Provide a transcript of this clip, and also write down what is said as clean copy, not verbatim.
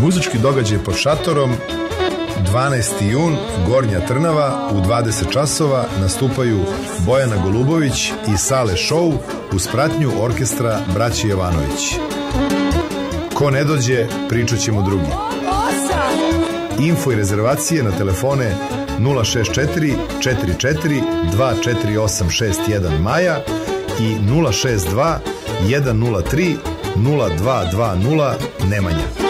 Muzički događaj pod šatorom 12. jun, Gornja Trnava, u 20 časova nastupaju Bojana Golubović i Sale Show uz pratnju orkestra Braći Jovanović. Ko ne dođe, pričat ćemo drugi. Info i rezervacije na telefone 064 44 24861 Maja i 062 103 0220 Nemanja.